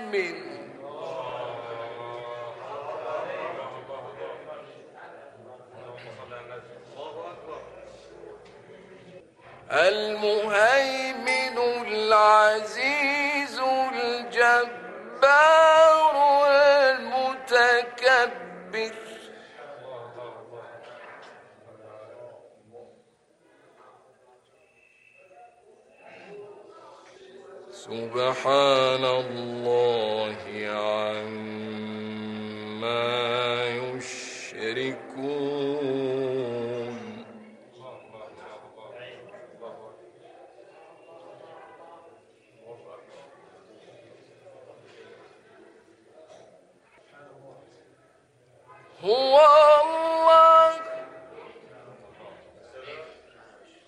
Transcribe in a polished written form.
المهيمن العزيز الجبار المتكبر سبحان الله عما يشركون. هو